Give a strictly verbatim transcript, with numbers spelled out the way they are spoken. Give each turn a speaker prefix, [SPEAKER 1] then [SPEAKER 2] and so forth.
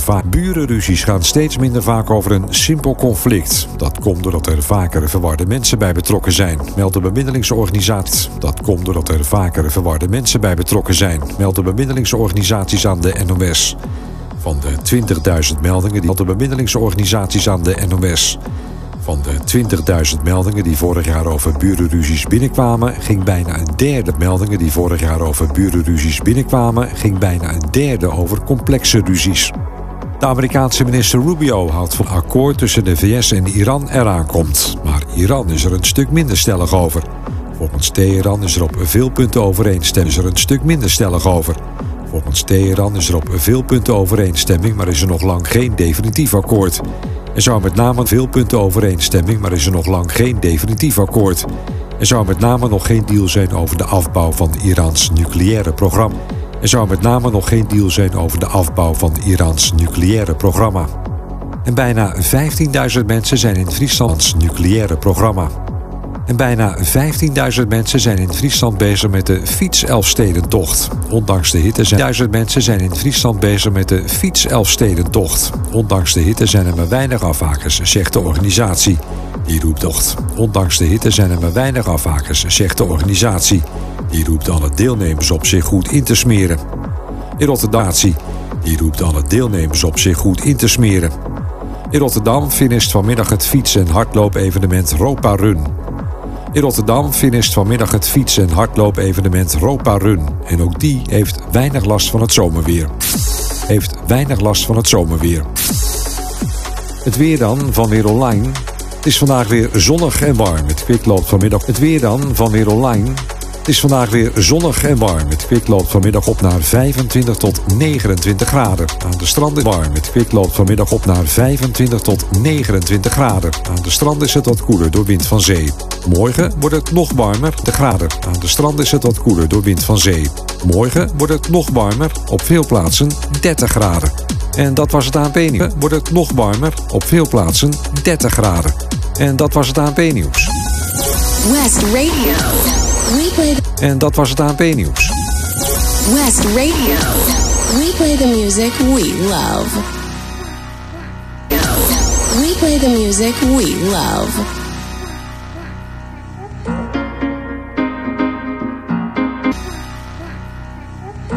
[SPEAKER 1] vaak. Burenruzies gaan steeds minder vaak over een simpel conflict. Dat komt doordat er vaker verwarde mensen bij betrokken zijn, meldt de bemiddelingsorganisatie. Dat komt doordat er vaker verwarde mensen bij betrokken zijn, meldt de bemiddelingsorganisaties aan de N O S. Van de twintigduizend meldingen die de bemiddelingsorganisaties aan de N O S. Van de twintigduizend meldingen die vorig jaar over burenruzies binnenkwamen, ging bijna een derde meldingen die vorig jaar over burenruzies binnenkwamen, ging bijna een derde over complexe ruzies. De Amerikaanse minister Rubio houdt van akkoord tussen de V S en Iran eraan komt, maar Iran is er een stuk minder stellig over. Volgens Teheran is er op veel punten overeenstemming, is er een stuk minder stellig over. Volgens Teheran is er op veel punten overeenstemming, maar is er nog lang geen definitief akkoord. Er zou met name veel punten overeenstemming, maar is er nog lang geen definitief akkoord. Er zou met name nog geen deal zijn over de afbouw van Irans nucleaire programma. Er zou met name nog geen deal zijn over de afbouw van Irans nucleaire programma. En bijna vijftienduizend mensen zijn in Frieslands nucleaire programma. En bijna vijftienduizend mensen zijn in Friesland bezig met de fiets-Elfstedentocht. Ondanks de hitte zijn duizend mensen zijn in Friesland bezig met de fiets-Elfstedentocht. Ondanks de hitte zijn er maar weinig afhakers, zegt de organisatie. Die roept tocht. Ondanks de hitte zijn er maar weinig afhakers, zegt de organisatie. Die roept alle deelnemers op zich goed in te smeren. In Rotterdam, die roept alle deelnemers op zich goed in te smeren. In Rotterdam finisht vanmiddag het fiets- en hardloop-evenement Ropa Run. In Rotterdam finisht vanmiddag het fiets- en hardloop-evenement Ropa Run. En ook die heeft weinig last van het zomerweer. Heeft weinig last van het zomerweer. Het weer dan van Weer Online. Het is vandaag weer zonnig en warm. Het kwik loopt vanmiddag. Het weer dan van Weer Online. Het is vandaag weer zonnig en warm. Het kwik loopt vanmiddag op naar vijfentwintig tot negenentwintig graden. Aan de stranden warm. Het kwik loopt vanmiddag op naar vijfentwintig tot negenentwintig graden. Aan de strand is het wat koeler door wind van zee. Morgen wordt het nog warmer, de graden. Aan de strand is het wat koeler door wind van zee. Morgen wordt het nog warmer, op veel plaatsen dertig graden. En dat was het A N P-nieuws. Wordt het nog warmer, op veel plaatsen dertig graden. En dat was het A N P-nieuws.
[SPEAKER 2] West Radio. We play the...
[SPEAKER 1] En dat was het A N P-nieuws.
[SPEAKER 2] West Radio. We play the music we love. We play the music we love.